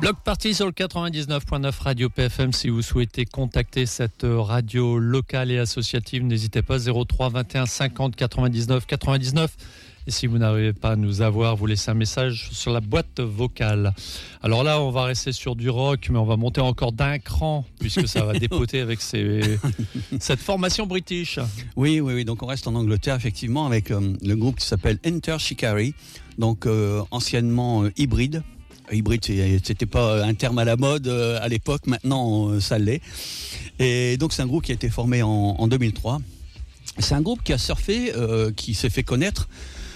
Bloc Party sur le 99.9 Radio PFM. Si vous souhaitez contacter cette radio locale et associative, n'hésitez pas, 03 21 50 99 99. Et si vous n'arrivez pas à nous avoir, vous laissez un message sur la boîte vocale. Alors là, on va rester sur du rock, mais on va monter encore d'un cran, puisque ça va dépoter avec cette formation british. Oui. Donc on reste en Angleterre, effectivement, avec le groupe qui s'appelle Enter Shikari, donc anciennement Hybrid. Hybride, c'était pas un terme à la mode à l'époque, maintenant ça l'est. Et donc c'est un groupe qui a été formé en 2003. C'est un groupe qui a surfé, qui s'est fait connaître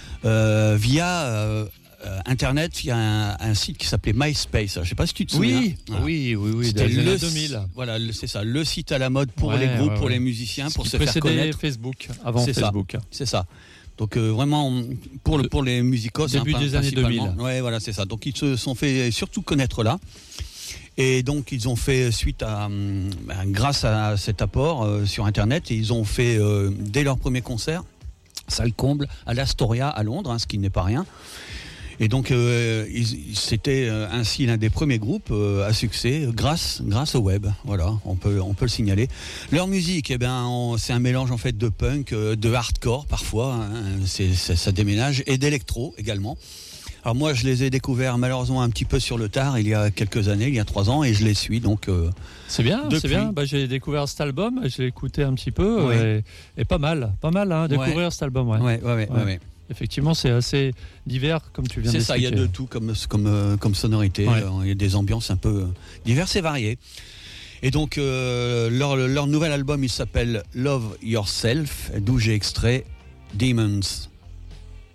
via Internet, via un site qui s'appelait MySpace. Je ne sais pas si tu te souviens. Oui. C'était le 2000. Voilà, c'est ça, le site à la mode pour les groupes, pour les musiciens, pour se faire connaître. Facebook, avant c'est Facebook. C'est ça. Donc vraiment pour les musicos, début des années 2000. Ouais, voilà, c'est ça. Donc ils se sont fait surtout connaître là. Et donc ils ont fait suite à grâce à cet apport sur Internet, et ils ont fait dès leur premier concert, salle comble à l'Astoria à Londres, ce qui n'est pas rien. Et donc c'était ainsi l'un des premiers groupes à succès grâce au web. Voilà, on peut le signaler. Leur musique, c'est un mélange en fait de punk, de hardcore parfois, ça déménage, et d'électro également. Alors moi, je les ai découverts malheureusement un petit peu sur le tard, il y a quelques années, il y a 3 ans, et je les suis donc. C'est bien, depuis. C'est bien. J'ai découvert cet album, je l'ai écouté un petit peu, et pas mal, découvrir cet album. Ouais. Effectivement, c'est assez divers, comme tu viens d'expliquer. C'est ça, il y a de tout comme sonorité. Ouais. Il y a des ambiances un peu diverses et variées. Et donc, leur nouvel album, il s'appelle Love Yourself, d'où j'ai extrait Demons.